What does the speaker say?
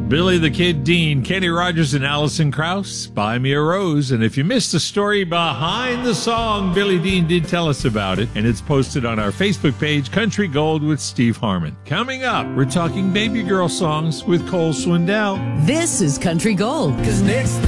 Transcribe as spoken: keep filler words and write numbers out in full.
Billy the Kid Dean, Kenny Rogers and Alison Krauss, Buy Me a Rose. And if you missed the story behind the song, Billy Dean did tell us about it, and it's posted on our Facebook page, Country Gold with Steve Harmon. Coming up, we're talking baby girl songs with Cole Swindell. This is Country Gold. 'Cause next